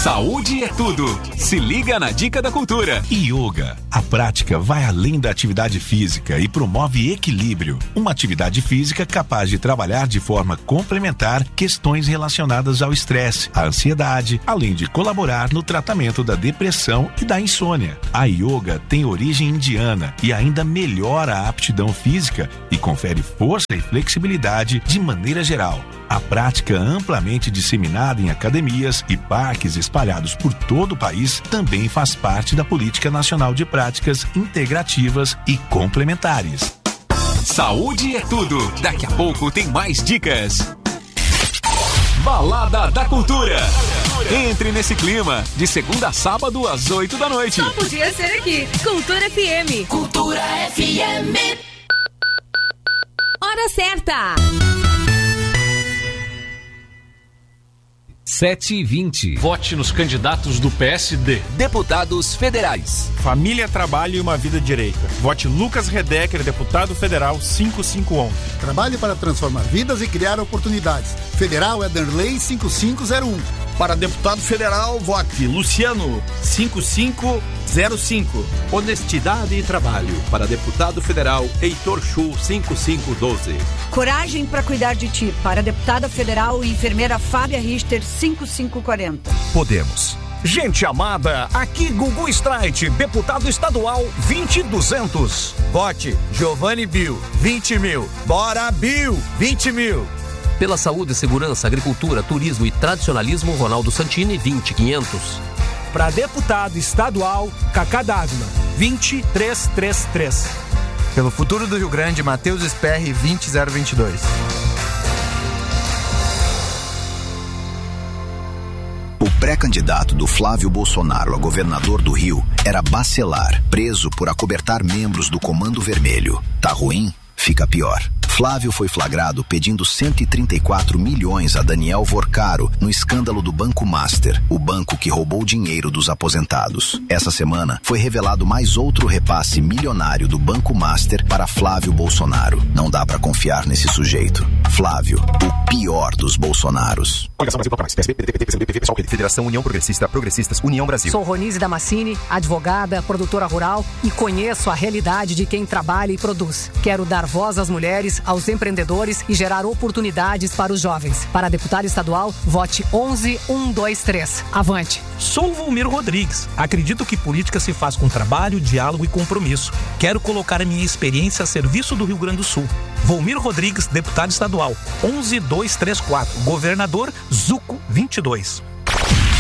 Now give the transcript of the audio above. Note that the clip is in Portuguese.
Saúde é tudo. Se liga na dica da cultura. Yoga. A prática vai além da atividade física e promove equilíbrio. Uma atividade física capaz de trabalhar de forma complementar questões relacionadas ao estresse, à ansiedade, além de colaborar no tratamento da depressão e da insônia. A yoga tem origem indiana e ainda melhora a aptidão física e confere força e flexibilidade de maneira geral. A prática amplamente disseminada em academias e parques espalhados por todo o país também faz parte da Política Nacional de Práticas Integrativas e Complementares. Saúde é tudo. Daqui a pouco tem mais dicas. Balada da Cultura. Entre nesse clima, de segunda a sábado às 8 da noite. Só podia ser aqui. Cultura FM. Cultura FM. Hora certa. 7h20. Vote nos candidatos do PSD. Deputados federais. Família, trabalho e uma vida direita. Vote Lucas Redecker, deputado federal 5511. Trabalhe para transformar vidas e criar oportunidades. Federal é Derlei 5501. Para deputado federal, vote Luciano 5505. Honestidade e trabalho. Para deputado federal, Heitor Chu 5512. Coragem para cuidar de ti. Para deputada federal, enfermeira Fábia Richter 5540. Podemos. Gente amada, aqui Gugu Streit, deputado estadual 20200. Vote Giovanni Bill 20 mil. Bora Bill 20 mil. Pela saúde, segurança, agricultura, turismo e tradicionalismo, Ronaldo Santini, 20.500. Para deputado estadual, Cacá Dávila, 20333. Pelo futuro do Rio Grande, Matheus Sperry, 20022. O pré-candidato do Flávio Bolsonaro a governador do Rio era Bacelar, preso por acobertar membros do Comando Vermelho. Tá ruim? Fica pior. Flávio foi flagrado pedindo 134 milhões a Daniel Vorcaro no escândalo do Banco Master, o banco que roubou dinheiro dos aposentados. Essa semana foi revelado mais outro repasse milionário do Banco Master para Flávio Bolsonaro. Não dá pra confiar nesse sujeito. Flávio, o pior dos Bolsonaros. Federação União Progressista, Progressistas, União Brasil. Sou Ronise Damascini, advogada, produtora rural e conheço a realidade de quem trabalha e produz. Quero dar voz às mulheres, aos empreendedores e gerar oportunidades para os jovens. Para deputado estadual, vote 11123. Avante. Sou Volmir Rodrigues. Acredito que política se faz com trabalho, diálogo e compromisso. Quero colocar a minha experiência a serviço do Rio Grande do Sul. Volmir Rodrigues, deputado estadual, 11234. Governador Zuco 22.